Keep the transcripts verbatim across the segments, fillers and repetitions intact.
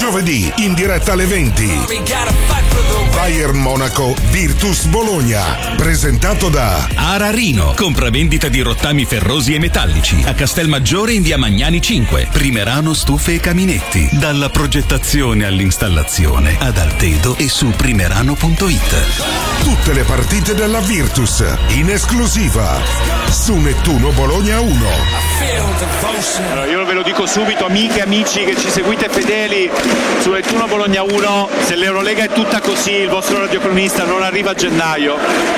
Giovedì in diretta alle venti. Bayern Monaco Virtus Bologna, presentato da Ararino, compravendita di rottami ferrosi e metallici a Castelmaggiore in via Magnani cinque. Primerano stufe e caminetti, dalla progettazione all'installazione ad Altedo e su primerano punto it. Tutte le partite della Virtus in esclusiva su Nettuno Bologna uno. Allora, io ve lo dico subito, amiche e amici che ci seguite fedeli su Nettuno Bologna uno, se l'Eurolega è tutta così, il vostro radiocronista non arriva a gennaio.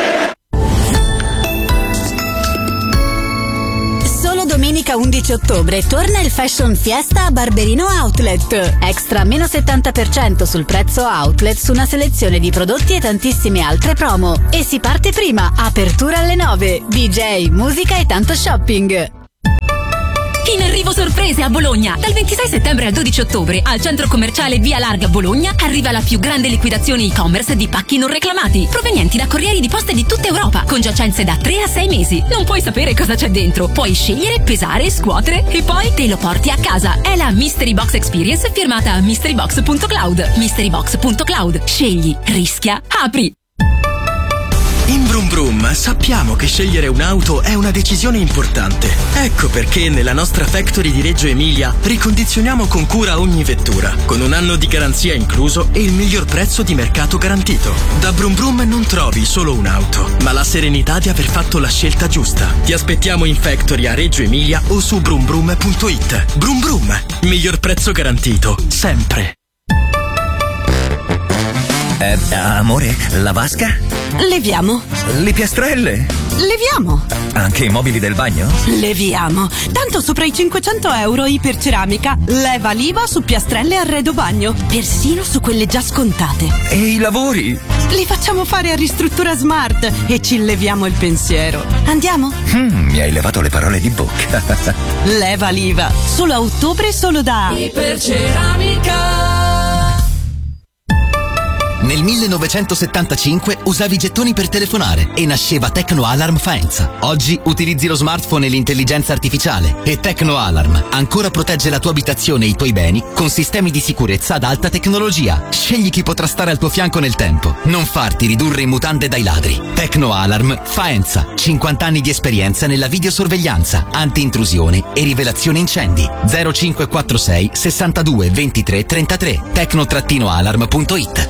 Solo domenica undici ottobre torna il Fashion Fiesta a Barberino Outlet. Extra meno settanta per cento sul prezzo outlet su una selezione di prodotti e tantissime altre promo. E si parte prima, apertura alle nove, D J, musica e tanto shopping. In arrivo sorprese a Bologna. Dal ventisei settembre al dodici ottobre al centro commerciale Via Larga Bologna arriva la più grande liquidazione e-commerce di pacchi non reclamati, provenienti da corrieri di poste di tutta Europa, con giacenze da tre a sei mesi. Non puoi sapere cosa c'è dentro, puoi scegliere, pesare, scuotere e poi te lo porti a casa. È la Mystery Box Experience firmata mystery box punto cloud. mystery box punto cloud. Scegli, rischia, apri. In Brum Brum sappiamo che scegliere un'auto è una decisione importante. Ecco perché nella nostra factory di Reggio Emilia ricondizioniamo con cura ogni vettura, con un anno di garanzia incluso e il miglior prezzo di mercato garantito. Da Brum Brum non trovi solo un'auto, ma la serenità di aver fatto la scelta giusta. Ti aspettiamo in factory a Reggio Emilia o su brum brum punto it. Brum Brum, miglior prezzo garantito, sempre. Eh, amore, la vasca? Leviamo. Le piastrelle? Leviamo. Anche i mobili del bagno? Leviamo. Tanto sopra i cinquecento euro Iperceramica leva l'I V A su piastrelle e arredo bagno, persino su quelle già scontate. E i lavori? Li facciamo fare a Ristruttura Smart e ci leviamo il pensiero. Andiamo? Mm, mi hai levato le parole di bocca. Leva l'I V A. Solo a ottobre, solo da Iperceramica. Nel millenovecentosettantacinque usavi i gettoni per telefonare e nasceva Tecno Alarm Faenza. Oggi utilizzi lo smartphone e l'intelligenza artificiale e Tecno Alarm ancora protegge la tua abitazione e i tuoi beni con sistemi di sicurezza ad alta tecnologia. Scegli chi potrà stare al tuo fianco nel tempo. Non farti ridurre in mutande dai ladri. Tecno Alarm Faenza. cinquanta anni di esperienza nella videosorveglianza, anti-intrusione e rivelazione incendi. zero cinque quattro sei sessantadue ventitré trentatré. tecno alarm punto it.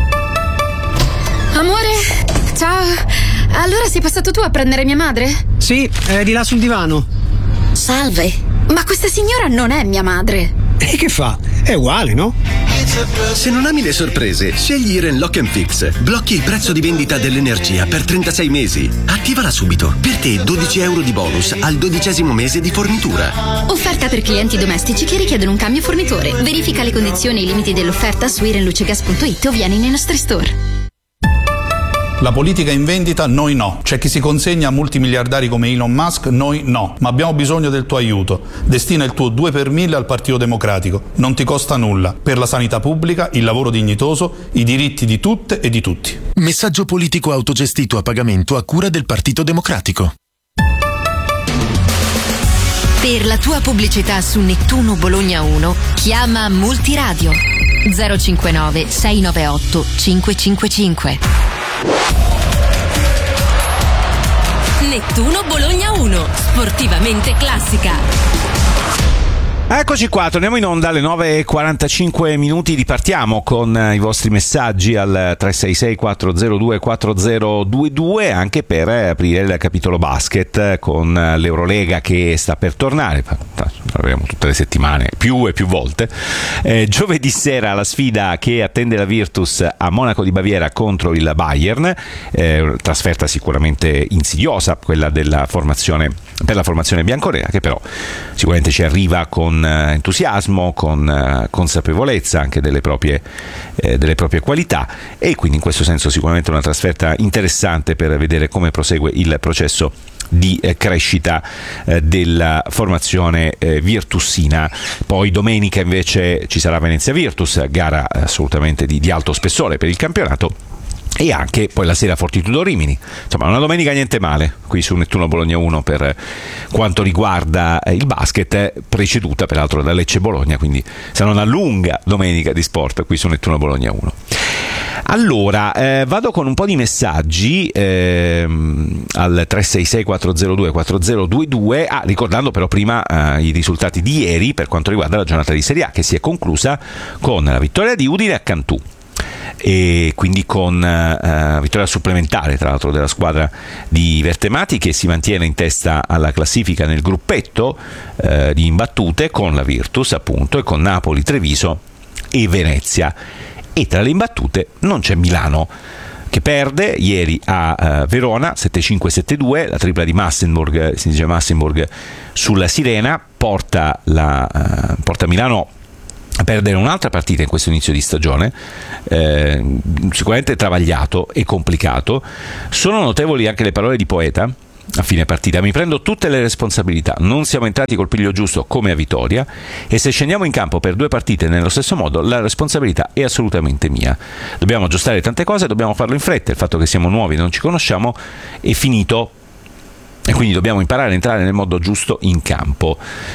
Amore, ciao. Allora sei passato tu a prendere mia madre? Sì, è di là sul divano. Salve, ma questa signora non è mia madre. E che fa? È uguale, no? Se non ami le sorprese, scegli Iren Lock and Fix. Blocchi il prezzo di vendita dell'energia per trentasei mesi. Attivala subito. Per te dodici euro di bonus al dodicesimo mese di fornitura. Offerta per clienti domestici che richiedono un cambio fornitore. Verifica le condizioni e i limiti dell'offerta su irenlucegas punto it o vieni nei nostri store. La politica in vendita, noi no. C'è chi si consegna a multimiliardari come Elon Musk, noi no. Ma abbiamo bisogno del tuo aiuto. Destina il tuo due per mille al Partito Democratico. Non ti costa nulla. Per la sanità pubblica, il lavoro dignitoso, i diritti di tutte e di tutti. Messaggio politico autogestito a pagamento a cura del Partito Democratico. Per la tua pubblicità su Nettuno Bologna uno, chiama Multiradio zero cinquantanove sei novantotto cinquecentocinquantacinque. Nettuno Bologna uno, sportivamente classica. Eccoci qua, torniamo in onda alle nove e quarantacinque minuti, ripartiamo con i vostri messaggi al tre sei sei quattro zero due quattro zero due due anche per aprire il capitolo basket con l'Eurolega che sta per tornare, parleremo tutte le settimane più e più volte. Eh, giovedì sera la sfida che attende la Virtus a Monaco di Baviera contro il Bayern, eh, trasferta sicuramente insidiosa quella della formazione per la formazione bianconera, che però sicuramente ci arriva con entusiasmo, con consapevolezza anche delle proprie, eh, delle proprie qualità, e quindi in questo senso sicuramente una trasferta interessante per vedere come prosegue il processo di eh, crescita eh, della formazione eh, virtusina. Poi domenica invece ci sarà Venezia Virtus, gara assolutamente di, di alto spessore per il campionato, e anche poi la sera Fortitudo Rimini. Insomma, una domenica niente male qui su Nettuno Bologna uno per quanto riguarda il basket, preceduta peraltro da Lecce Bologna, quindi sarà una lunga domenica di sport qui su Nettuno Bologna uno. Allora, eh, vado con un po' di messaggi ehm, al tre sei sei quattro zero due quattro zero due due, ah, ricordando però prima eh, i risultati di ieri per quanto riguarda la giornata di Serie A, che si è conclusa con la vittoria di Udine a Cantù, e quindi con uh, vittoria supplementare tra l'altro della squadra di Vertemati, che si mantiene in testa alla classifica nel gruppetto uh, di imbattute con la Virtus appunto, e con Napoli, Treviso e Venezia. E tra le imbattute non c'è Milano, che perde ieri a uh, Verona sette cinque sette due, la tripla di Massenburg, si dice Massenburg sulla Sirena, porta, la, uh, porta Milano a perdere un'altra partita in questo inizio di stagione, eh, sicuramente travagliato e complicato. Sono notevoli anche le parole di Poeta a fine partita: mi prendo tutte le responsabilità, non siamo entrati col piglio giusto come a Vitoria, e se scendiamo in campo per due partite nello stesso modo la responsabilità è assolutamente mia. Dobbiamo aggiustare tante cose, dobbiamo farlo in fretta, il fatto che siamo nuovi e non ci conosciamo è finito, e quindi dobbiamo imparare a entrare nel modo giusto in campo.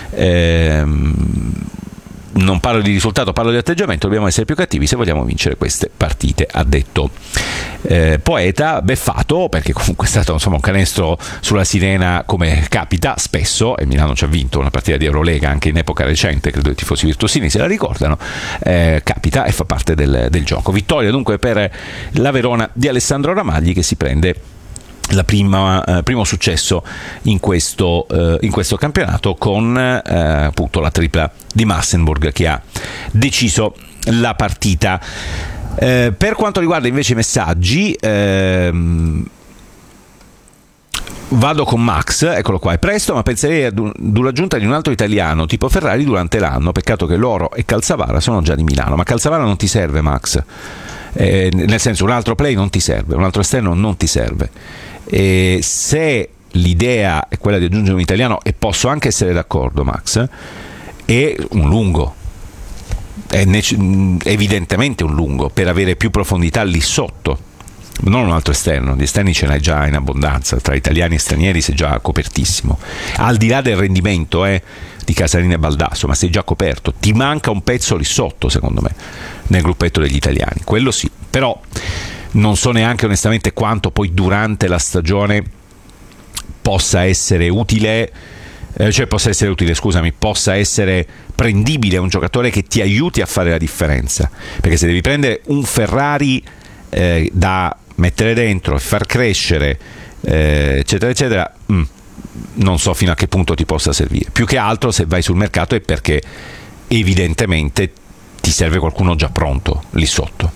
Ehm Non parlo di risultato, parlo di atteggiamento, dobbiamo essere più cattivi se vogliamo vincere queste partite, ha detto eh, Poeta, beffato perché comunque è stato insomma un canestro sulla Sirena, come capita spesso, e Milano ci ha vinto una partita di Eurolega anche in epoca recente, credo i tifosi virtusini se la ricordano, eh, capita e fa parte del, del gioco. Vittoria dunque per la Verona di Alessandro Ramagli, che si prende la prima eh, primo successo in questo, eh, in questo campionato, con eh, appunto la tripla di Massenburg che ha deciso la partita. Eh, per quanto riguarda invece i messaggi, ehm, vado con Max, eccolo qua: è presto, ma penserei ad, un, ad un'aggiunta di un altro italiano tipo Ferrari durante l'anno, peccato che Loro e Calzavara sono già di Milano. Ma Calzavara non ti serve, Max, eh, nel senso, un altro play non ti serve, un altro esterno non ti serve. E se l'idea è quella di aggiungere un italiano, e posso anche essere d'accordo, Max, è un lungo, è nece- evidentemente un lungo, per avere più profondità lì sotto, non un altro esterno. Di esterni ce n'hai già in abbondanza, tra italiani e stranieri sei già copertissimo, al di là del rendimento eh, di Casarini e Baldasso, ma sei già coperto. Ti manca un pezzo lì sotto, secondo me, nel gruppetto degli italiani, quello sì. Però non so neanche onestamente quanto poi durante la stagione possa essere utile, eh, cioè possa essere utile, scusami, possa essere prendibile un giocatore che ti aiuti a fare la differenza, perché se devi prendere un Ferrari eh, da mettere dentro e far crescere, eh, eccetera eccetera, mh, non so fino a che punto ti possa servire. Più che altro, se vai sul mercato, è perché evidentemente ti serve qualcuno già pronto lì sotto,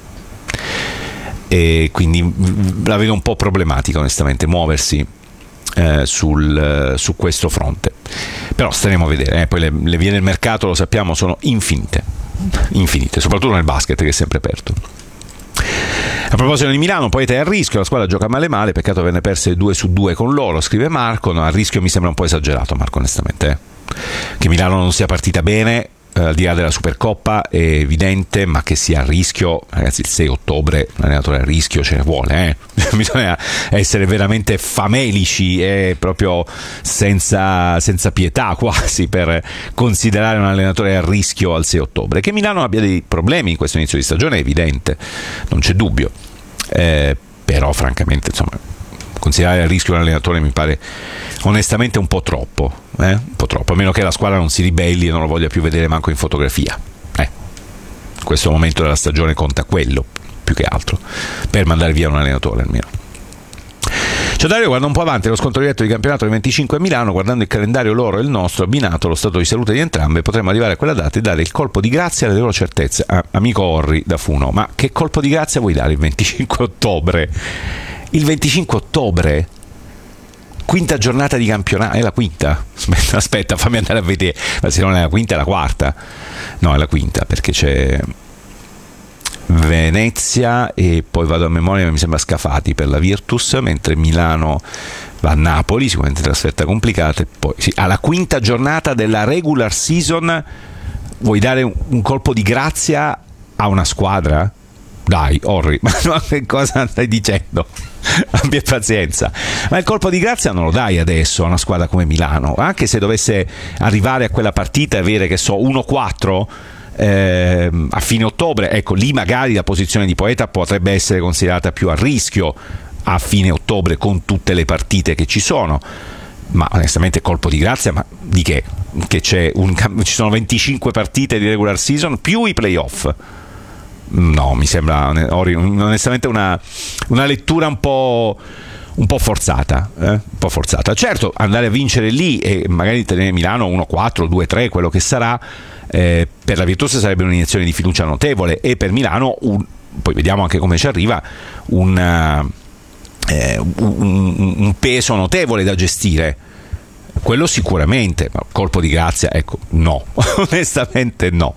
e quindi la vedo un po' problematica onestamente muoversi eh, sul, su questo fronte. Però staremo a vedere, eh. Poi le, le vie del mercato, lo sappiamo, sono infinite infinite, soprattutto nel basket, che è sempre aperto. A proposito di Milano, Poeta è a rischio, la squadra gioca male male, peccato averne perse due su due con loro, scrive Marco. No, a rischio mi sembra un po' esagerato, Marco, onestamente, eh. Che Milano non sia partita bene, al di là della Supercoppa, è evidente, ma che sia a rischio, ragazzi, il sei ottobre l'allenatore a rischio ce ne vuole, eh? Bisogna essere veramente famelici e proprio senza, senza pietà quasi per considerare un allenatore a rischio al sei ottobre. Che Milano abbia dei problemi in questo inizio di stagione è evidente, non c'è dubbio, eh, però francamente insomma considerare a rischio un allenatore mi pare onestamente un po' troppo, eh? un po' troppo, a meno che la squadra non si ribelli e non lo voglia più vedere manco in fotografia. Eh. In questo momento della stagione conta quello più che altro per mandare via un allenatore almeno. Cioè Dario guarda un po' avanti, lo scontro diretto di campionato del venticinque a Milano, guardando il calendario loro e il nostro, abbinato allo stato di salute di entrambe, potremmo arrivare a quella data e dare il colpo di grazia alle loro certezze. Ah, amico Orri da Funo, ma che colpo di grazia vuoi dare il venticinque ottobre? Il venticinque ottobre, quinta giornata di campionato, è la quinta? Aspetta, aspetta, fammi andare a vedere, ma se non è la quinta è la quarta. No, è la quinta, perché c'è Venezia e poi vado a memoria, mi sembra Scafati per la Virtus, mentre Milano va a Napoli, sicuramente trasferta complicata, e poi sì, alla quinta giornata della regular season vuoi dare un, un colpo di grazia a una squadra? dai, Orri, ma no, che cosa stai dicendo? Abbia pazienza. Ma il colpo di grazia non lo dai adesso a una squadra come Milano, anche se dovesse arrivare a quella partita e avere, che so, uno quattro eh, a fine ottobre, ecco, lì magari la posizione di Poeta potrebbe essere considerata più a rischio a fine ottobre con tutte le partite che ci sono. Ma onestamente colpo di grazia, ma di che? Che c'è un, ci sono venticinque partite di regular season più i playoff. No, mi sembra onestamente una, una lettura un po', un po' forzata, eh? un po' forzata. Certo, andare a vincere lì e magari tenere Milano uno quattro, due tre, quello che sarà, eh, per la Virtus sarebbe un'iniezione di fiducia notevole, e per Milano un, poi vediamo anche come ci arriva un, eh, un, un peso notevole da gestire. Quello sicuramente, ma colpo di grazia, ecco, no, onestamente no.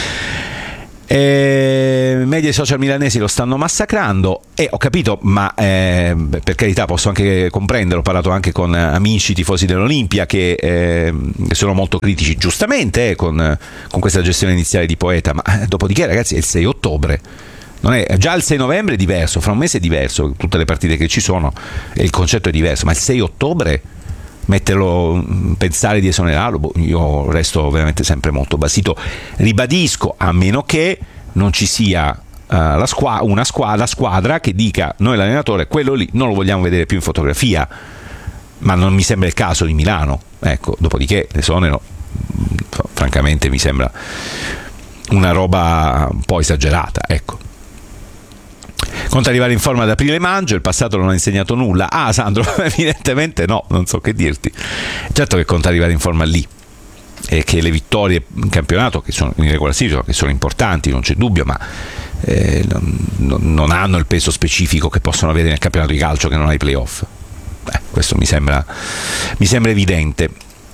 Eh, media e social milanesi lo stanno massacrando, e eh, ho capito, ma eh, per carità posso anche comprenderlo, ho parlato anche con amici tifosi dell'Olimpia che, eh, che sono molto critici, giustamente, eh, con, con questa gestione iniziale di Poeta, ma eh, dopodiché ragazzi è il sei ottobre, non è, già il sei novembre è diverso, fra un mese è diverso, tutte le partite che ci sono e il concetto è diverso, ma il sei ottobre metterlo, pensare di esonerarlo, boh, io resto veramente sempre molto basito. Ribadisco, a meno che non ci sia uh, la squa- una squadra, la squadra che dica noi l'allenatore quello lì non lo vogliamo vedere più in fotografia, ma non mi sembra il caso di Milano, ecco. Dopodiché l'esonero francamente mi sembra una roba un po' esagerata, ecco. Conta arrivare in forma ad aprile maggio, il passato non ha insegnato nulla. Ah, Sandro, evidentemente no, non so che dirti. Certo che conta arrivare in forma lì, e che le vittorie in campionato, che sono in regular season, che sono importanti, non c'è dubbio, ma eh, non, non hanno il peso specifico che possono avere nel campionato di calcio che non ha i playoff. Eh, questo mi sembra, mi sembra evidente.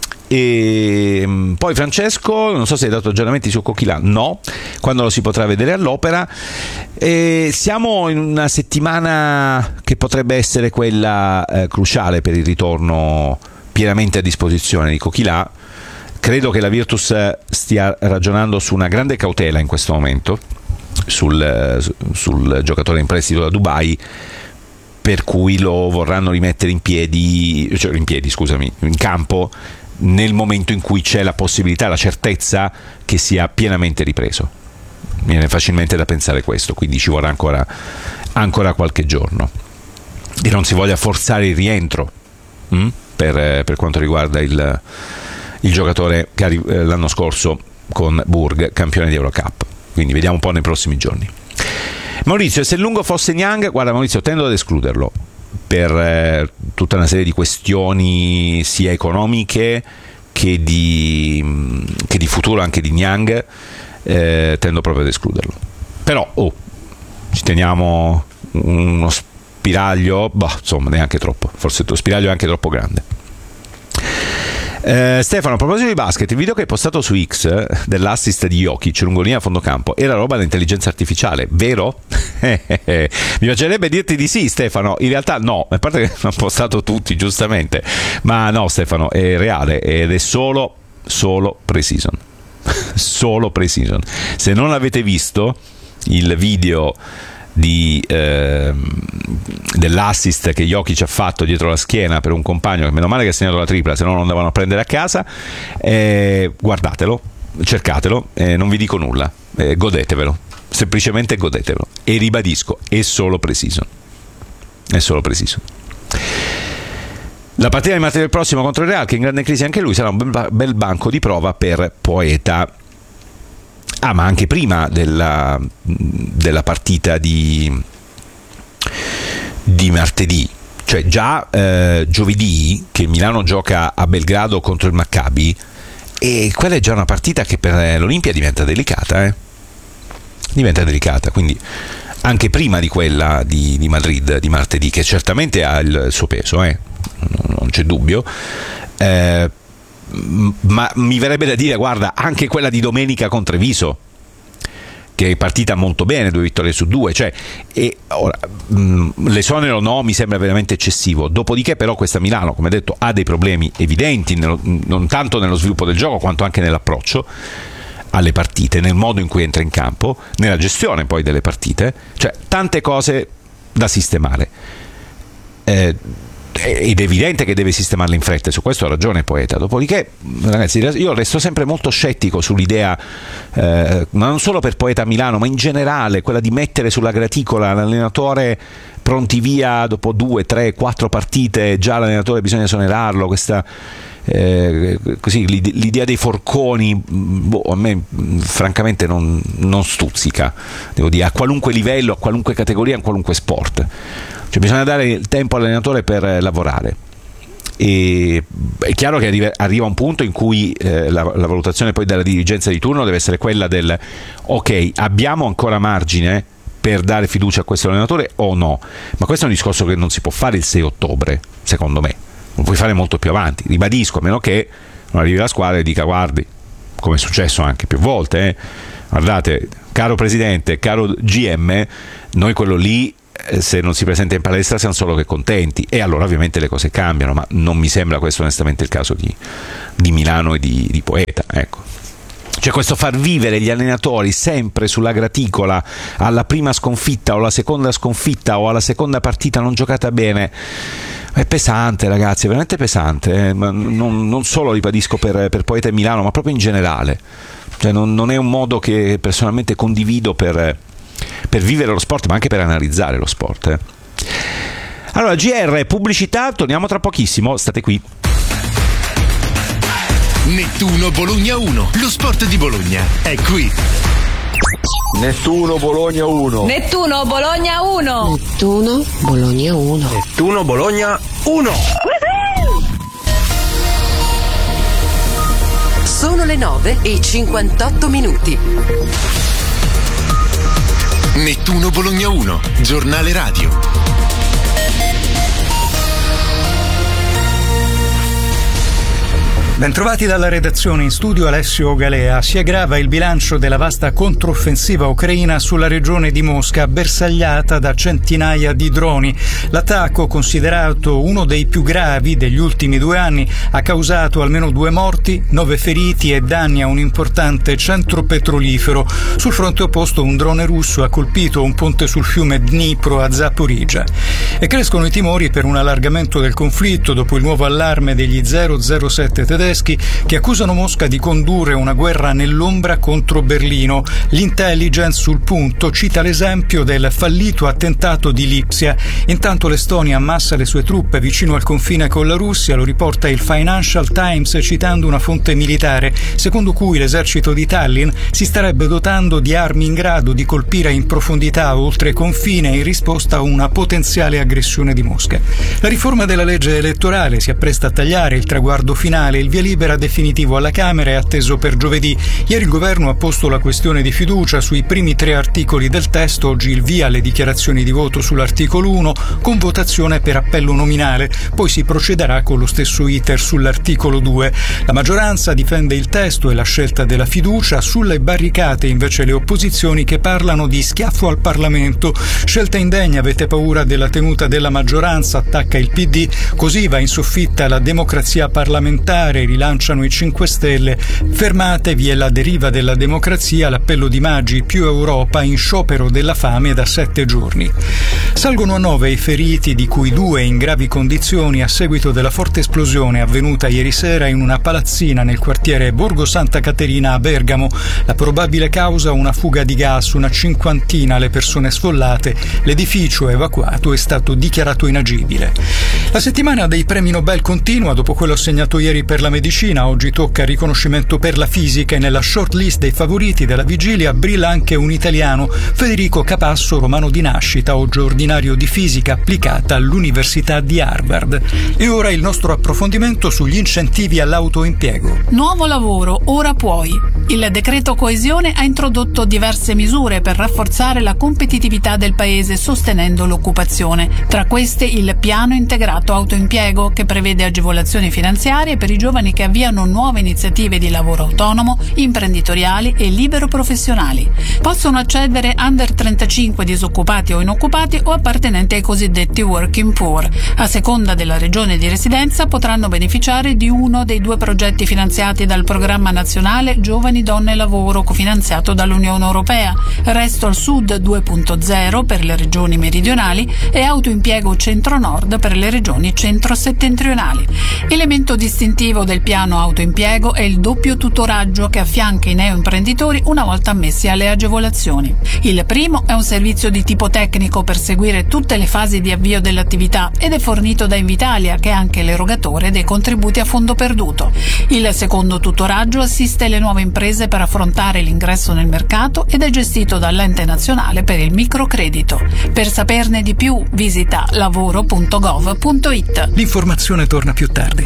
E poi Francesco, non so se hai dato aggiornamenti su Coquilà, no, quando lo si potrà vedere all'Opera. E siamo in una settimana che potrebbe essere quella eh, cruciale per il ritorno pienamente a disposizione di Coquilà. Credo che la Virtus stia ragionando su una grande cautela in questo momento sul, sul giocatore in prestito da Dubai, per cui lo vorranno rimettere in piedi, cioè in piedi, scusami, in campo nel momento in cui c'è la possibilità, la certezza che sia pienamente ripreso. Mi viene facilmente da pensare questo, quindi ci vorrà ancora, ancora qualche giorno, e non si voglia forzare il rientro mh? Per, per quanto riguarda il, il giocatore che l'anno scorso con Burg, campione di Eurocup. Quindi vediamo un po' nei prossimi giorni. Maurizio, se Lungo fosse Niang, guarda Maurizio, tendo ad escluderlo per eh, tutta una serie di questioni sia economiche che di, che di futuro anche di Niang, eh, tendo proprio ad escluderlo. Però oh, ci teniamo uno spiraglio, bah, insomma neanche troppo, forse lo spiraglio è anche troppo grande. Eh, Stefano, a proposito di basket, il video che hai postato su X eh, dell'assist di Jokic lungolina a fondo campo era roba dell'intelligenza artificiale, vero? Mi piacerebbe dirti di sì, Stefano. In realtà no, a parte che l'hanno postato tutti giustamente, ma no, Stefano, è reale ed è solo solo pre-season. Solo pre-season. Se non avete visto il video di eh, dell'assist che Jokic ha fatto dietro la schiena per un compagno, che meno male che ha segnato la tripla, se no non andavano a prendere a casa, eh, guardatelo, cercatelo, eh, non vi dico nulla, eh, godetevelo, semplicemente godetevelo, e ribadisco, è solo pre-season, è solo pre-season. La partita di martedì prossimo contro il Real, che è in grande crisi anche lui, sarà un bel banco di prova per Poeta. Ah, ma anche prima della, della partita di, di martedì, cioè già eh, giovedì, che Milano gioca a Belgrado contro il Maccabi, e quella è già una partita che per l'Olimpia diventa delicata, eh? diventa delicata, quindi anche prima di quella di, di Madrid di martedì, che certamente ha il suo peso, eh? non c'è dubbio, eh, ma mi verrebbe da dire, guarda, anche quella di domenica contro Treviso, che è partita molto bene, due vittorie su due, cioè, e ora mh, l'esonero no, mi sembra veramente eccessivo. Dopodiché però questa Milano, come detto, ha dei problemi evidenti, nello, non tanto nello sviluppo del gioco quanto anche nell'approccio, alle partite, nel modo in cui entra in campo, nella gestione poi delle partite, cioè tante cose da sistemare. Eh, ed è evidente che deve sistemarle in fretta, su questo ha ragione Poeta. Dopodiché, ragazzi, io resto sempre molto scettico sull'idea, eh, non solo per Poeta a Milano, ma in generale, quella di mettere sulla graticola l'allenatore pronti via dopo due, tre, quattro partite, già l'allenatore bisogna esonerarlo, questa eh, così l'idea dei forconi, boh, a me francamente non, non stuzzica, devo dire, a qualunque livello, a qualunque categoria, in qualunque sport. Cioè bisogna dare il tempo all'allenatore per lavorare. E è chiaro che arriva, arriva un punto in cui eh, la, la valutazione poi della dirigenza di turno deve essere quella del ok, abbiamo ancora margine per dare fiducia a questo allenatore o no, ma questo è un discorso che non si può fare il sei ottobre, secondo me, lo puoi fare molto più avanti, ribadisco, a meno che non arrivi la squadra e dica guardi, come è successo anche più volte, eh, guardate, caro presidente, caro G M, noi quello lì, se non si presenta in palestra siamo solo che contenti, e allora ovviamente le cose cambiano, ma non mi sembra questo onestamente il caso di, di Milano e di, di Poeta, ecco. Cioè questo far vivere gli allenatori sempre sulla graticola alla prima sconfitta o alla seconda sconfitta o alla seconda partita non giocata bene è pesante, ragazzi, è veramente pesante, eh? Ma non, non solo, ribadisco, per, per Poeta e Milano, ma proprio in generale. Cioè non, non è un modo che personalmente condivido per, per vivere lo sport, ma anche per analizzare lo sport, eh? Allora, G R, pubblicità, torniamo tra pochissimo, state qui. Nettuno Bologna uno, lo sport di Bologna è qui. Nettuno Bologna uno. Nettuno Bologna uno. Nettuno Bologna uno. Nettuno Bologna uno. Sono le nove e cinquantotto minuti. Nettuno Bologna uno, giornale radio. Bentrovati dalla redazione, in studio Alessio Galea. Si aggrava il bilancio della vasta controffensiva ucraina sulla regione di Mosca, bersagliata da centinaia di droni. L'attacco, considerato uno dei più gravi degli ultimi due anni, ha causato almeno due morti, nove feriti e danni a un importante centro petrolifero. Sul fronte opposto un drone russo ha colpito un ponte sul fiume Dnipro a Zaporizhzhia. E crescono i timori per un allargamento del conflitto dopo il nuovo allarme degli zero zero sette tedeschi che accusano Mosca di condurre una guerra nell'ombra contro Berlino. L'intelligence sul punto cita l'esempio del fallito attentato di Lipsia. Intanto l'Estonia ammassa le sue truppe vicino al confine con la Russia, lo riporta il Financial Times citando una fonte militare, secondo cui l'esercito di Tallinn si starebbe dotando di armi in grado di colpire in profondità oltre confine in risposta a una potenziale aggressione di Mosca. La riforma della legge elettorale si appresta a tagliare il traguardo finale, il via libera definitivo alla Camera è atteso per giovedì. Ieri il governo ha posto la questione di fiducia sui primi tre articoli del testo, oggi il via alle dichiarazioni di voto sull'articolo uno con votazione per appello nominale, poi si procederà con lo stesso iter sull'articolo due. La maggioranza difende il testo e la scelta della fiducia, sulle barricate invece le opposizioni che parlano di schiaffo al Parlamento. Scelta indegna, avete paura della tenuta della maggioranza, attacca il P D, così va in soffitta la democrazia parlamentare, rilanciano i cinque Stelle. Fermatevi, è la deriva della democrazia, l'appello di Maggi, più Europa, in sciopero della fame da sette giorni. Salgono a nove i feriti, di cui due in gravi condizioni a seguito della forte esplosione avvenuta ieri sera in una palazzina nel quartiere Borgo Santa Caterina a Bergamo. La probabile causa una fuga di gas, una cinquantina le persone sfollate, l'edificio evacuato è stato dichiarato inagibile. La settimana dei premi Nobel continua, dopo quello assegnato ieri per la medicina, oggi tocca il riconoscimento per la fisica e nella short list dei favoriti della vigilia brilla anche un italiano, Federico Capasso, romano di nascita, oggi ordinario di fisica applicata all'Università di Harvard. E ora il nostro approfondimento sugli incentivi all'autoimpiego. Nuovo lavoro, ora puoi. Il decreto coesione ha introdotto diverse misure per rafforzare la competitività del paese sostenendo l'occupazione. Tra queste il piano integrato autoimpiego, che prevede agevolazioni finanziarie per i giovani regioni che avviano nuove iniziative di lavoro autonomo, imprenditoriali e libero professionali. Possono accedere under trentacinque disoccupati o inoccupati o appartenenti ai cosiddetti working poor. A seconda della regione di residenza potranno beneficiare di uno dei due progetti finanziati dal programma nazionale Giovani, Donne e Lavoro, cofinanziato dall'Unione Europea, Resto al Sud due punto zero per le regioni meridionali e Autoimpiego Centro-Nord per le regioni centro-settentrionali. Elemento distintivo del piano Autoimpiego è il doppio tutoraggio che affianca i neoimprenditori una volta ammessi alle agevolazioni. Il primo è un servizio di tipo tecnico per seguire tutte le fasi di avvio dell'attività ed è fornito da Invitalia, che è anche l'erogatore dei contributi a fondo perduto. Il secondo tutoraggio assiste le nuove imprese per affrontare l'ingresso nel mercato ed è gestito dall'Ente Nazionale per il Microcredito. Per saperne di più visita lavoro punto gov punto it. L'informazione torna più tardi.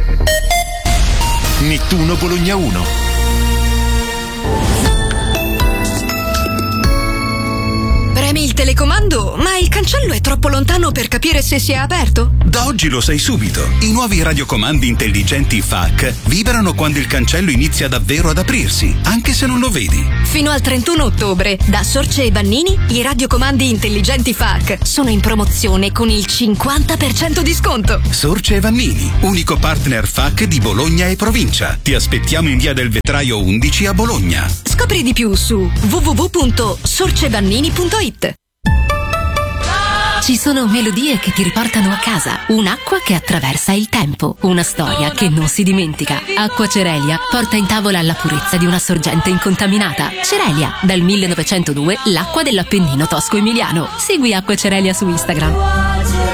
Nettuno Bologna uno. Premi il telecomando, ma il cancello è troppo lontano per capire se si è aperto? Da oggi lo sai subito. I nuovi radiocomandi intelligenti F A C vibrano quando il cancello inizia davvero ad aprirsi, anche se non lo vedi. Fino al trentuno ottobre, da Sorce e Vannini, i radiocomandi intelligenti F A C sono in promozione con il cinquanta per cento di sconto. Sorce e Vannini, unico partner F A C di Bologna e provincia. Ti aspettiamo in via del Vetraio undici a Bologna. Scopri di più su w w w punto sorcevannini punto it. Ci sono melodie che ti riportano a casa, un'acqua che attraversa il tempo, una storia che non si dimentica. Acqua Cerelia porta in tavola la purezza di una sorgente incontaminata. Cerelia, dal millenovecentodue l'acqua dell'Appennino tosco-emiliano. Segui Acqua Cerelia su Instagram.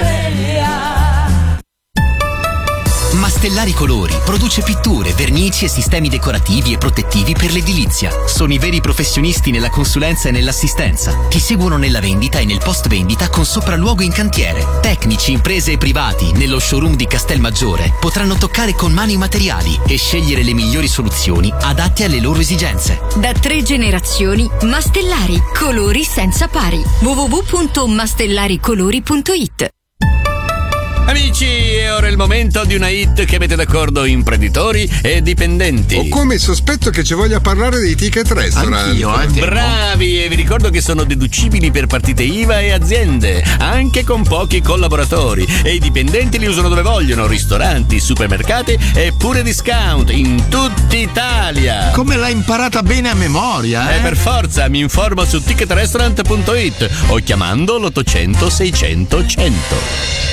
Mastellari Colori produce pitture, vernici e sistemi decorativi e protettivi per l'edilizia. Sono i veri professionisti nella consulenza e nell'assistenza. Ti seguono nella vendita e nel post vendita con sopralluogo in cantiere. Tecnici, imprese e privati nello showroom di Castelmaggiore potranno toccare con mano i materiali e scegliere le migliori soluzioni adatte alle loro esigenze. Da tre generazioni, Mastellari, colori senza pari. w w w punto mastellaricolori punto it. Amici, è ora il momento di una hit che mette d'accordo imprenditori e dipendenti. Ho come il sospetto che ci voglia parlare dei ticket restaurant. Anch'io, eh, bravi, e vi ricordo che sono deducibili per partite I V A e aziende, anche con pochi collaboratori. E i dipendenti li usano dove vogliono: ristoranti, supermercati e pure discount in tutta Italia. Come l'hai imparata bene a memoria, eh? Eh, per forza, mi informo su ticket restaurant punto it o chiamando l'ottocento seicento cento.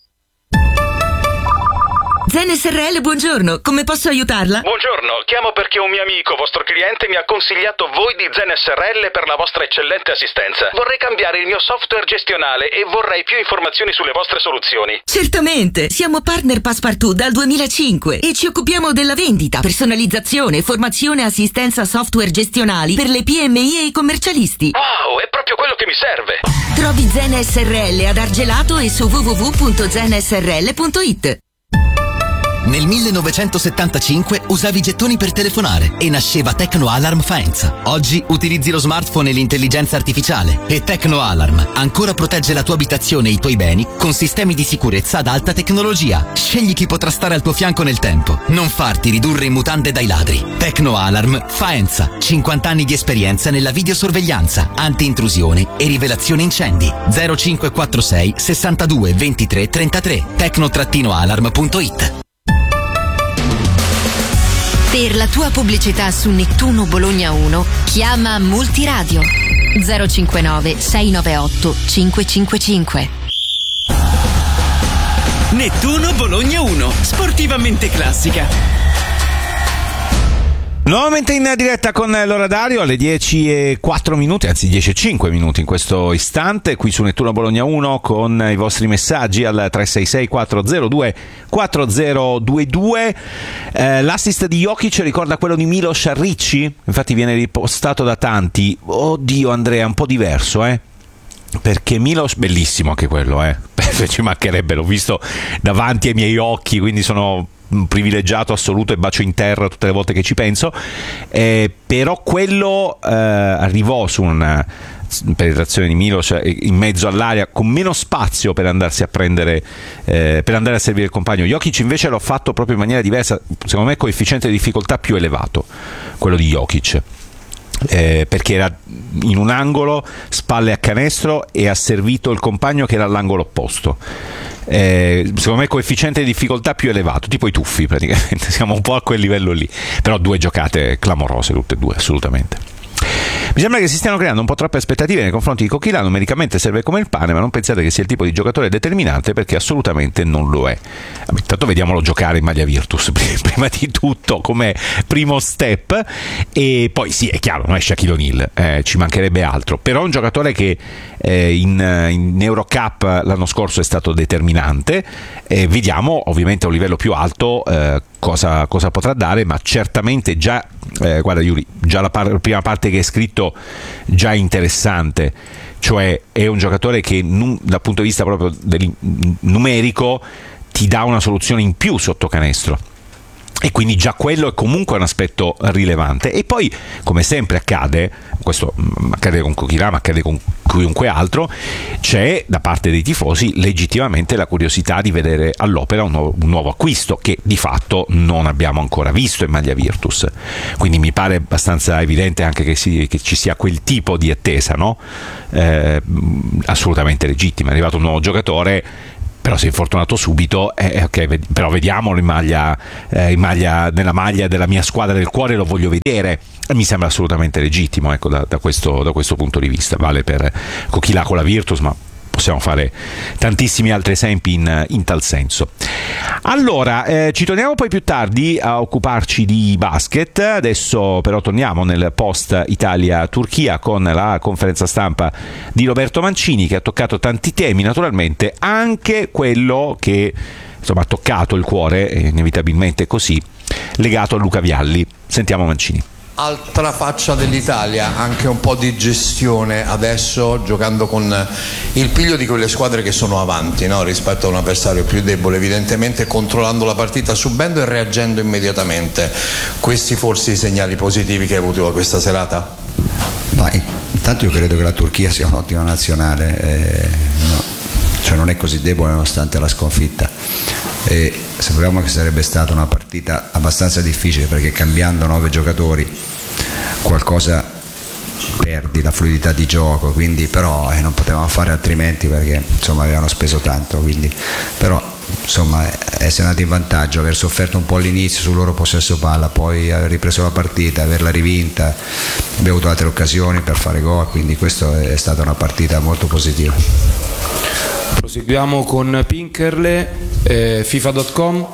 Zen S R L, buongiorno, come posso aiutarla? Buongiorno, chiamo perché un mio amico, vostro cliente, mi ha consigliato voi di Zen S R L per la vostra eccellente assistenza. Vorrei cambiare il mio software gestionale e vorrei più informazioni sulle vostre soluzioni. Certamente, siamo partner Passepartout dal duemilacinque e ci occupiamo della vendita, personalizzazione, formazione e assistenza software gestionali per le P M I e i commercialisti. Wow, è proprio quello che mi serve. Trovi Zen S R L ad Argelato e su w w w punto zen s r l punto it. Nel millenovecentosettantacinque usavi gettoni per telefonare e nasceva Tecno Alarm Faenza. Oggi utilizzi lo smartphone e l'intelligenza artificiale e Tecno Alarm ancora protegge la tua abitazione e i tuoi beni con sistemi di sicurezza ad alta tecnologia. Scegli chi potrà stare al tuo fianco nel tempo. Non farti ridurre in mutande dai ladri. Tecno Alarm Faenza. cinquanta anni di esperienza nella videosorveglianza, anti-intrusione e rivelazione incendi. zero cinque quattro sei sessantadue ventitré trentatré. tecno alarm punto it. Per la tua pubblicità su Nettuno Bologna uno, chiama Multiradio zero cinquantanove sei novantaotto cinquecentocinquantacinque. Nettuno Bologna uno, sportivamente classica. Nuovamente in diretta con l'ora Dario alle dieci e quattro minuti, anzi dieci e cinque minuti in questo istante, qui su Nettuno Bologna uno con i vostri messaggi al tre sei sei quattro zero due quattro zero due due. Eh, l'assist di Jokic ricorda quello di Milos Ricci, infatti viene ripostato da tanti. Oddio Andrea, un po' diverso, eh? Perché Milos, bellissimo anche quello, eh? Ci mancherebbe, l'ho visto davanti ai miei occhi, quindi sono un privilegiato assoluto e bacio in terra tutte le volte che ci penso, eh, però quello eh, arrivò su un penetrazione di Milos in mezzo all'area, con meno spazio per andarsi a prendere, eh, per andare a servire il compagno. Jokic invece l'ha fatto proprio in maniera diversa, secondo me coefficiente di difficoltà più elevato, quello di Jokic. Eh, perché era in un angolo, spalle a canestro, e ha servito il compagno che era all'angolo opposto. Eh, secondo me coefficiente di difficoltà più elevato, tipo i tuffi praticamente, siamo un po' a quel livello lì, però due giocate clamorose tutte e due, assolutamente. Mi sembra che si stiano creando un po' troppe aspettative nei confronti di Coquelin. Numericamente serve come il pane, ma non pensate che sia il tipo di giocatore determinante, perché assolutamente non lo è. Intanto vediamolo giocare in maglia Virtus prima di tutto, come primo step, e poi sì, è chiaro, non è Shaquille O'Neal, eh, ci mancherebbe altro, però è un giocatore che eh, in, in Eurocup l'anno scorso è stato determinante, e vediamo ovviamente a un livello più alto eh, cosa, cosa potrà dare, ma certamente già eh, guarda Yuri, già la, par- la prima parte che hai scritto già è interessante, cioè è un giocatore che nu- dal punto di vista proprio del numerico ti dà una soluzione in più sotto canestro, e quindi già quello è comunque un aspetto rilevante. E poi, come sempre accade, questo accade con Coquelin, ma accade con chiunque altro, c'è da parte dei tifosi legittimamente la curiosità di vedere all'opera un nuovo, un nuovo acquisto, che di fatto non abbiamo ancora visto in maglia Virtus, quindi mi pare abbastanza evidente anche che, si, che ci sia quel tipo di attesa, no? Eh, assolutamente legittima. È arrivato un nuovo giocatore, però si è infortunato subito, eh, okay, però vediamolo in maglia, eh, in maglia, nella maglia della mia squadra del cuore, lo voglio vedere, e mi sembra assolutamente legittimo, ecco, da, da, questo, da questo punto di vista. Vale per Coquelin con la Virtus, ma possiamo fare tantissimi altri esempi in, in tal senso. Allora, eh, ci torniamo poi più tardi a occuparci di basket. Adesso però torniamo nel post Italia-Turchia con la conferenza stampa di Roberto Mancini, che ha toccato tanti temi, naturalmente anche quello che insomma ha toccato il cuore, inevitabilmente così, legato a Luca Vialli. Sentiamo Mancini. Altra faccia dell'Italia, anche un po' di gestione adesso, giocando con il piglio di quelle squadre che sono avanti, no? Rispetto a un avversario più debole, evidentemente controllando la partita, subendo e reagendo immediatamente. Questi forse i segnali positivi che hai avuto questa serata? Vai. Intanto io credo che la Turchia sia un'ottima nazionale, eh, no. Cioè non è così debole nonostante la sconfitta, e sapevamo che sarebbe stata una partita abbastanza difficile, perché cambiando nove giocatori qualcosa perdi, la fluidità di gioco, quindi però eh, non potevamo fare altrimenti, perché insomma avevano speso tanto, quindi però insomma essere andati in vantaggio, aver sofferto un po' all'inizio sul loro possesso palla, poi aver ripreso la partita, averla rivinta, abbiamo avuto altre occasioni per fare gol, quindi questa è stata una partita molto positiva. Proseguiamo con Pinkerle, eh, FIFA punto com.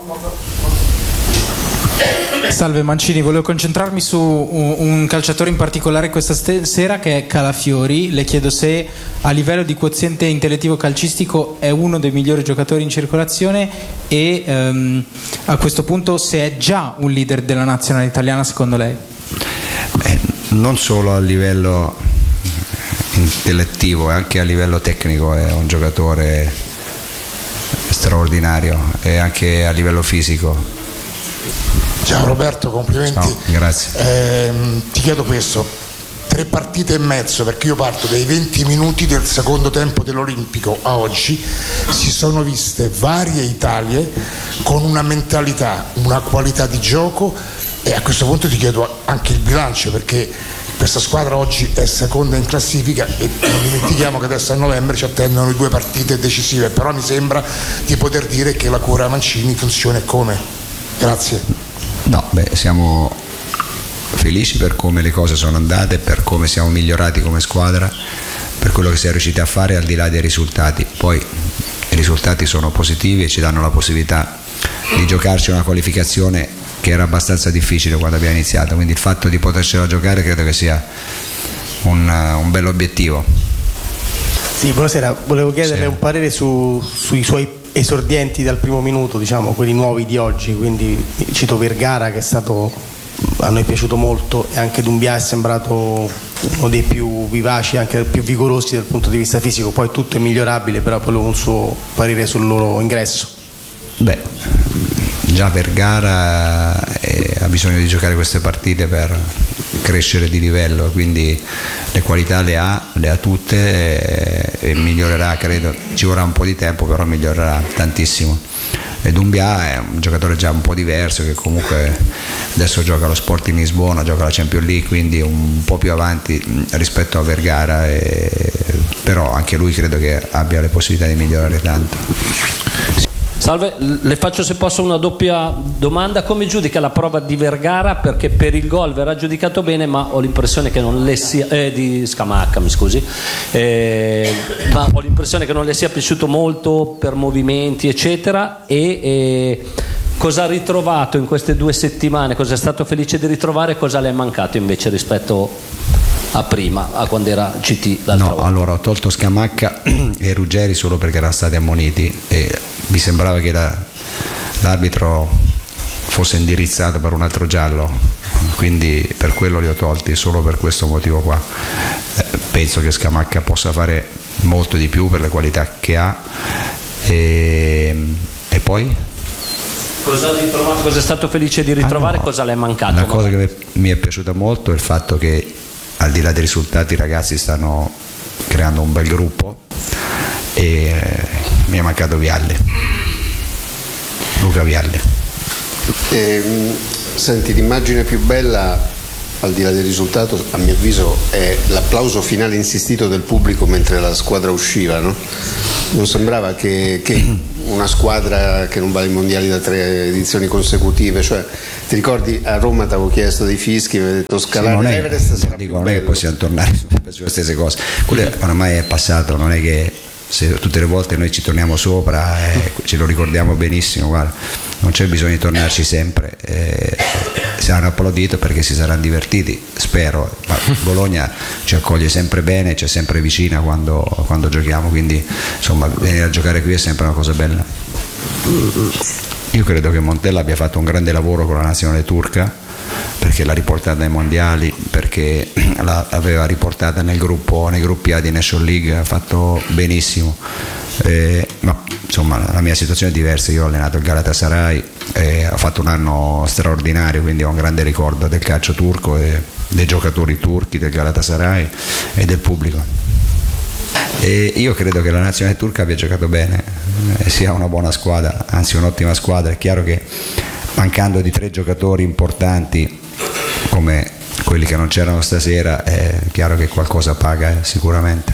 Salve Mancini, volevo concentrarmi su un calciatore in particolare questa sera, che è Calafiori. Le chiedo se a livello di quoziente intellettivo calcistico è uno dei migliori giocatori in circolazione, e ehm, a questo punto se è già un leader della nazionale italiana secondo lei. Beh, non solo a livello intellettivo, anche a livello tecnico è un giocatore straordinario, e anche a livello fisico. Ciao Roberto, complimenti. Ciao, grazie. Eh, ti chiedo questo, tre partite e mezzo, perché io parto dai venti minuti del secondo tempo dell'Olimpico a oggi, si sono viste varie Italie con una mentalità, una qualità di gioco, e a questo punto ti chiedo anche il bilancio, perché questa squadra oggi è seconda in classifica, e non dimentichiamo che adesso a novembre ci attendono le due partite decisive, però mi sembra di poter dire che la cura Mancini funziona come. Grazie. No, beh, siamo felici per come le cose sono andate, per come siamo migliorati come squadra, per quello che si è riusciti a fare al di là dei risultati. Poi i risultati sono positivi e ci danno la possibilità di giocarci una qualificazione che era abbastanza difficile quando abbiamo iniziato, quindi il fatto di potercela giocare credo che sia un, un bel obiettivo. Sì, buonasera, volevo chiederle sì. un parere su, sui suoi esordienti dal primo minuto, diciamo quelli nuovi di oggi, quindi cito Vergara, che è stato, a noi è piaciuto molto, e anche Doumbia è sembrato uno dei più vivaci, anche più vigorosi dal punto di vista fisico. Poi tutto è migliorabile, però volevo un suo parere sul loro ingresso. Beh, già Vergara eh, ha bisogno di giocare queste partite per crescere di livello, quindi le qualità le ha, le ha tutte e, e migliorerà, credo, ci vorrà un po' di tempo, però migliorerà tantissimo. E Doumbia è un giocatore già un po' diverso, che comunque adesso gioca allo Sporting Lisbona, gioca la Champions League, quindi un po' più avanti rispetto a Vergara, e, però anche lui credo che abbia le possibilità di migliorare tanto. Salve, le faccio se posso una doppia domanda: come giudica la prova di Vergara? Perché per il gol verrà giudicato bene, ma ho l'impressione che non le sia eh, di Scamacca, mi scusi eh, ma ho l'impressione che non le sia piaciuto molto per movimenti eccetera. E, e cosa ha ritrovato in queste due settimane? Cosa è stato felice di ritrovare? Cosa le è mancato invece rispetto a prima, a quando era C T l'altra No, volta? allora ho tolto Scamacca e Ruggeri solo perché erano stati ammoniti e mi sembrava che la, l'arbitro fosse indirizzato per un altro giallo, quindi per quello li ho tolti, solo per questo motivo qua. Eh, penso che Scamacca possa fare molto di più per le qualità che ha. E, e poi? Cosa, ritrovato, cosa è stato felice di ritrovare? Ah, no. Cosa le è mancato? Una cosa che mi è piaciuta molto è il fatto che, al di là dei risultati, i ragazzi stanno creando un bel gruppo e mi è mancato Vialli, Luca Vialli. Eh, senti, l'immagine più bella, al di là del risultato, a mio avviso, è l'applauso finale insistito del pubblico mentre la squadra usciva, no? Non sembrava che, che una squadra che non va ai mondiali da tre edizioni consecutive, cioè, ti ricordi a Roma ti avevo chiesto dei fischi, mi avevi detto scalare sì, l'Everest sarà dico, più non bello. è che possiamo tornare sulle stesse cose, quello oramai è passato, non è che se tutte le volte noi ci torniamo sopra e ce lo ricordiamo benissimo, guarda, non c'è bisogno di tornarci sempre, eh, saranno applaudito perché si saranno divertiti, spero, ma Bologna ci accoglie sempre bene, ci è sempre vicina quando, quando giochiamo, quindi insomma venire a giocare qui è sempre una cosa bella. Io credo che Montella abbia fatto un grande lavoro con la nazionale turca, perché l'ha riportata ai mondiali, perché l'aveva riportata nel gruppo, nei gruppi A di National League, ha fatto benissimo, eh, ma insomma la mia situazione è diversa, io ho allenato il Galatasaray e ho fatto un anno straordinario, quindi ho un grande ricordo del calcio turco e dei giocatori turchi del Galatasaray e del pubblico. E io credo che la nazionale turca abbia giocato bene, eh, sia una buona squadra, anzi un'ottima squadra. È chiaro che mancando di tre giocatori importanti come quelli che non c'erano stasera, è chiaro che qualcosa paga, eh, sicuramente.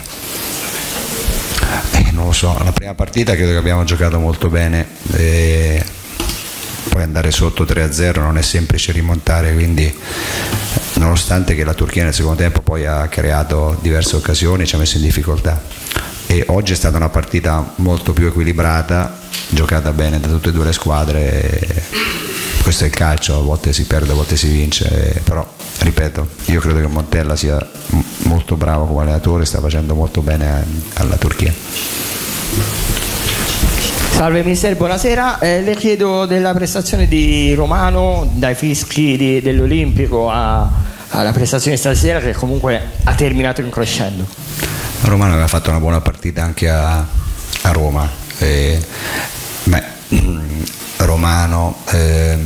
Eh, non lo so, la prima partita credo che abbiamo giocato molto bene, e poi andare sotto tre a zero non è semplice rimontare, quindi nonostante che la Turchia nel secondo tempo poi ha creato diverse occasioni, ci ha messo in difficoltà, e oggi è stata una partita molto più equilibrata, giocata bene da tutte e due le squadre. Questo è il calcio, a volte si perde, a volte si vince, però ripeto, io credo che Montella sia molto bravo come allenatore, sta facendo molto bene alla Turchia. Salve mister, buonasera, eh, le chiedo della prestazione di Romano, dai fischi di, dell'Olimpico a, alla prestazione stasera, che comunque ha terminato in crescendo. Romano aveva fatto una buona partita anche a, a Roma, e, beh, Romano, eh,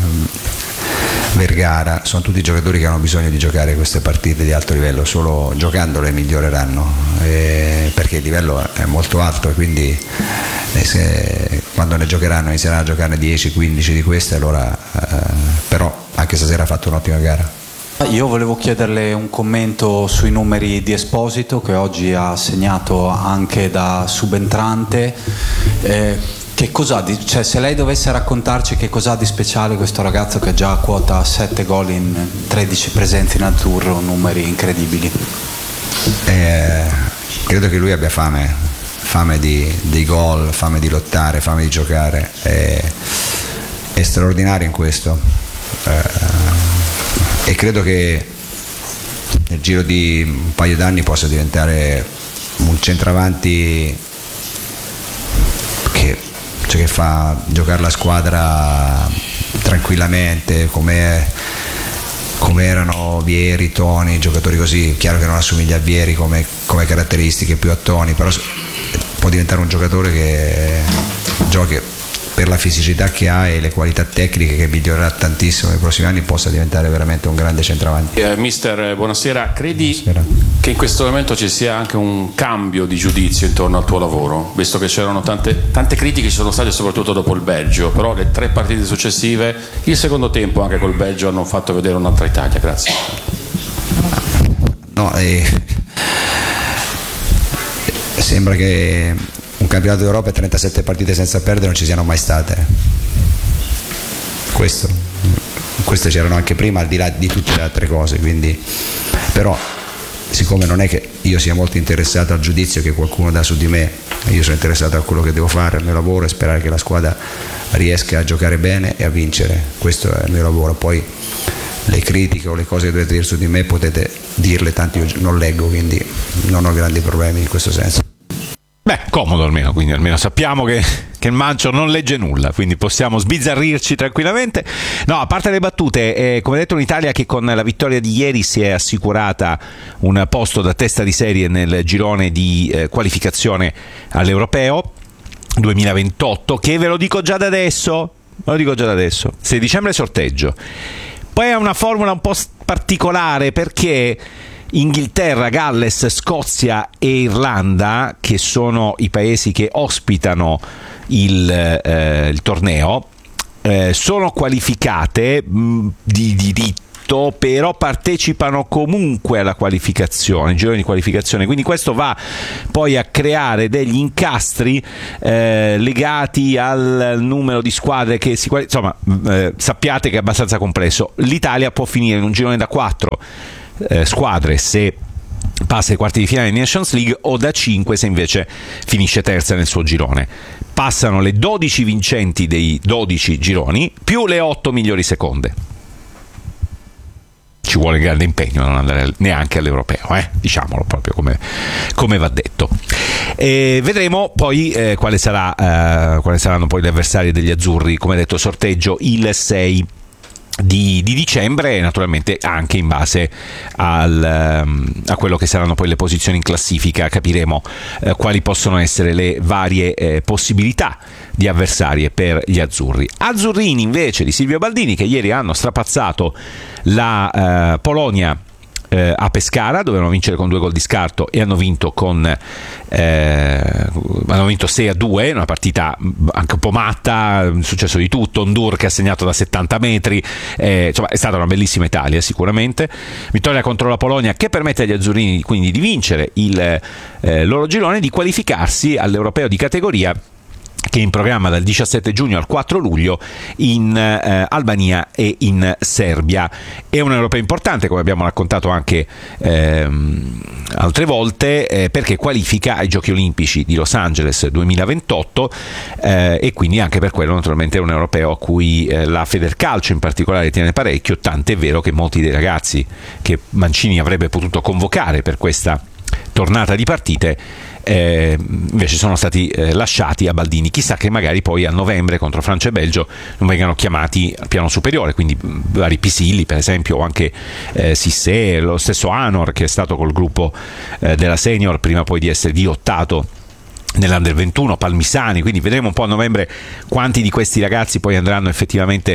Vergara, sono tutti giocatori che hanno bisogno di giocare queste partite di alto livello, solo giocandole miglioreranno, eh, perché il livello è molto alto, e quindi eh, se, quando ne giocheranno, inizieranno a giocarne dieci quindici di queste, allora eh, però anche stasera ha fatto un'ottima gara. Io volevo chiederle un commento sui numeri di Esposito, che oggi ha segnato anche da subentrante. Eh, che cos'ha di, cioè, se lei dovesse raccontarci che cos'ha di speciale questo ragazzo che già quota sette gol in tredici presenze in azzurro, numeri incredibili. Eh, credo che lui abbia fame, fame di, di gol, fame di lottare, fame di giocare, è, è straordinario in questo. Eh, e credo che nel giro di un paio d'anni possa diventare un centravanti che, cioè che fa giocare la squadra tranquillamente, come, come erano Vieri, Toni, giocatori così. Chiaro che non assomiglia a Vieri come, come caratteristiche, più a Toni, però può diventare un giocatore che giochi per la fisicità che ha e le qualità tecniche che migliorerà tantissimo nei prossimi anni, possa diventare veramente un grande centravanti. Eh, mister, buonasera. Credi buonasera. che in questo momento ci sia anche un cambio di giudizio intorno al tuo lavoro, visto che c'erano tante, tante critiche, ci sono state soprattutto dopo il Belgio, però le tre partite successive, il secondo tempo anche col Belgio, hanno fatto vedere un'altra Italia. Grazie. No, eh, sembra che un campionato d'Europa e trentasette partite senza perdere non ci siano mai state. Questo, queste c'erano anche prima, al di là di tutte le altre cose, quindi, però siccome non è che io sia molto interessato al giudizio che qualcuno dà su di me, io sono interessato a quello che devo fare, al mio lavoro, e sperare che la squadra riesca a giocare bene e a vincere. Questo è il mio lavoro. Poi le critiche o le cose che dovete dire su di me potete dirle, tanto io non leggo, quindi non ho grandi problemi in questo senso. Beh, comodo almeno, quindi almeno sappiamo che, che il Mancio non legge nulla, quindi possiamo sbizzarrirci tranquillamente. No, a parte le battute, eh, come detto, un'Italia che con la vittoria di ieri si è assicurata un posto da testa di serie nel girone di eh, qualificazione all'Europeo duemilaventotto, che ve lo dico già da adesso, ve lo dico già da adesso, sei dicembre sorteggio. Poi è una formula un po' particolare, perché Inghilterra, Galles, Scozia e Irlanda, che sono i paesi che ospitano il, eh, il torneo, eh, sono qualificate mh, di diritto, però partecipano comunque alla qualificazione, il girone di qualificazione, quindi questo va poi a creare degli incastri eh, legati al numero di squadre che si insomma eh, sappiate che è abbastanza complesso. L'Italia può finire in un girone da quattro Eh, squadre se passa ai quarti di finale di Nations League, o da cinque se invece finisce terza nel suo girone. Passano le dodici vincenti dei dodici gironi più le otto migliori seconde. Ci vuole grande impegno non andare neanche all'Europeo, eh? Diciamolo proprio come, come va detto. E vedremo poi eh, quale sarà, eh, quali saranno poi gli avversari degli azzurri. Come detto, sorteggio il sei Di, di dicembre, e naturalmente anche in base al, a quello che saranno poi le posizioni in classifica capiremo eh, quali possono essere le varie eh, possibilità di avversarie per gli azzurri. Azzurrini invece di Silvio Baldini, che ieri hanno strapazzato la eh, Polonia eh, a Pescara, dovevano vincere con due gol di scarto e hanno vinto con eh, hanno vinto sei a due, una partita anche un po' matta, è successo di tutto, Ndur che ha segnato da settanta metri, eh, insomma è stata una bellissima Italia sicuramente. Vittoria contro la Polonia che permette agli azzurrini quindi di vincere il eh, loro girone, di qualificarsi all'Europeo di categoria, che è in programma dal diciassette giugno al quattro luglio in eh, Albania e in Serbia. È un europeo importante, come abbiamo raccontato anche ehm, altre volte, eh, perché qualifica ai Giochi Olimpici di Los Angeles duemilaventotto, eh, e quindi anche per quello naturalmente è un europeo a cui eh, la Federcalcio in particolare tiene parecchio, tant'è vero che molti dei ragazzi che Mancini avrebbe potuto convocare per questa tornata di partite Eh, invece sono stati eh, lasciati a Baldini. Chissà che magari poi a novembre contro Francia e Belgio non vengano chiamati al piano superiore, quindi vari Pisilli per esempio, o anche eh, Sissé, lo stesso Anor che è stato col gruppo eh, della Senior prima poi di essere diottato nell'Under ventuno, Palmisani, quindi vedremo un po' a novembre quanti di questi ragazzi poi andranno effettivamente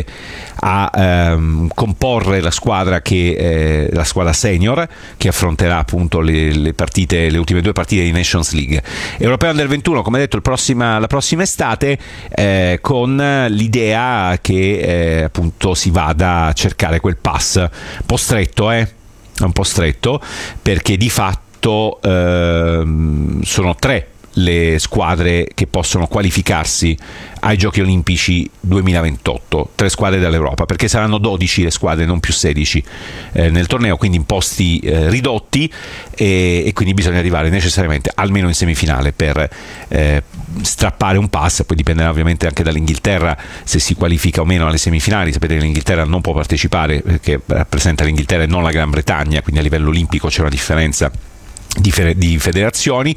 a ehm, comporre la squadra che eh, la squadra senior che affronterà appunto le, le partite, le ultime due partite di Nations League. Europeo Under ventuno, come detto, il prossima, la prossima estate, eh, con l'idea che eh, appunto si vada a cercare quel pass un po' stretto, eh? un po' stretto, perché di fatto eh, sono tre le squadre che possono qualificarsi ai Giochi Olimpici duemilaventotto, tre squadre dall'Europa, perché saranno dodici le squadre, non più sedici eh, nel torneo, quindi in posti eh, ridotti, e, e quindi bisogna arrivare necessariamente almeno in semifinale per eh, strappare un pass. Poi dipenderà ovviamente anche dall'Inghilterra se si qualifica o meno alle semifinali. Sapete che l'Inghilterra non può partecipare perché rappresenta l'Inghilterra e non la Gran Bretagna, quindi a livello olimpico c'è una differenza Di, di federazioni,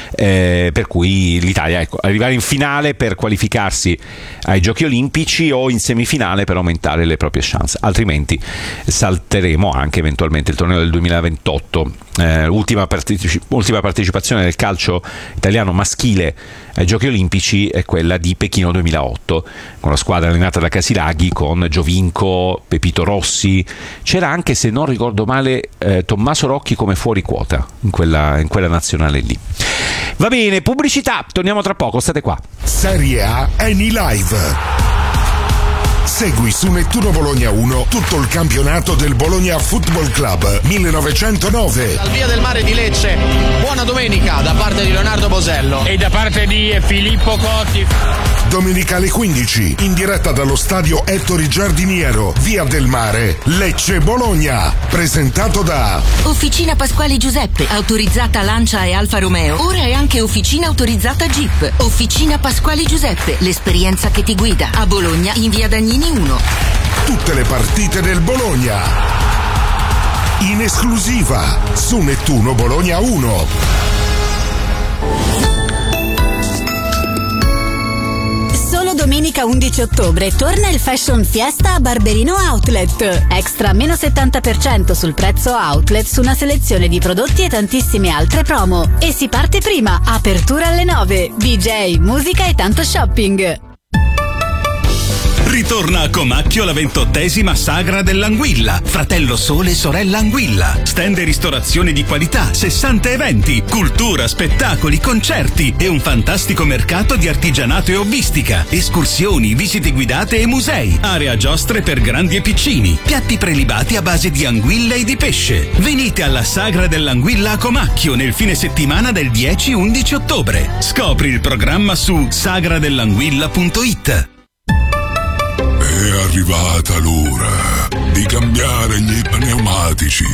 eh, per cui l'Italia, ecco, arrivare in finale per qualificarsi ai Giochi Olimpici o in semifinale per aumentare le proprie chance, altrimenti salteremo anche eventualmente il torneo del duemilaventotto. eh, ultima, parteci- ultima partecipazione del calcio italiano maschile ai Giochi Olimpici è quella di Pechino duemilaotto, con la squadra allenata da Casilaghi, con Giovinco, Pepito Rossi. C'era anche, se non ricordo male, eh, Tommaso Rocchi come fuori quota in quella, in quella nazionale lì. Va bene, pubblicità, torniamo tra poco, state qua. Serie A Eni Live. Segui su Nettuno Bologna uno tutto il campionato del Bologna Football Club millenovecentonove. Dal Via del Mare di Lecce, buona domenica da parte di Leonardo Bosello e da parte di Filippo Cotti. Domenica alle quindici, in diretta dallo stadio Ettore Giardiniero, Via del Mare, Lecce Bologna. Presentato da Officina Pasquali Giuseppe, autorizzata Lancia e Alfa Romeo. Ora è anche officina autorizzata Jeep. Officina Pasquali Giuseppe, l'esperienza che ti guida. A Bologna in Via Dagnini uno. Tutte le partite del Bologna in esclusiva su Nettuno Bologna uno. Solo domenica undici ottobre torna il Fashion Fiesta a Barberino Outlet. Extra meno settanta per cento sul prezzo outlet su una selezione di prodotti e tantissime altre promo. E si parte prima, apertura alle nove, D J, musica e tanto shopping. Ritorna a Comacchio la ventottesima Sagra dell'Anguilla. Fratello Sole, sorella Anguilla. Stand e ristorazione di qualità, sessanta eventi, cultura, spettacoli, concerti e un fantastico mercato di artigianato e hobbistica. Escursioni, visite guidate e musei. Area giostre per grandi e piccini. Piatti prelibati a base di anguilla e di pesce. Venite alla Sagra dell'Anguilla a Comacchio nel fine settimana del dieci undici ottobre. Scopri il programma su sagradellanguilla punto it. È arrivata l'ora di cambiare gli pneumatici.